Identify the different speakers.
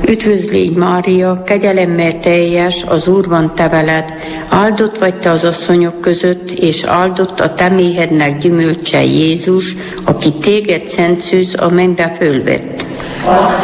Speaker 1: Üdvözlégy Mária, kegyelemmel teljes, az Úr van te veled, áldott vagy te az asszonyok között, és áldott a te méhednek gyümölcse Jézus, aki téged szent szűz a mennybe fölvett.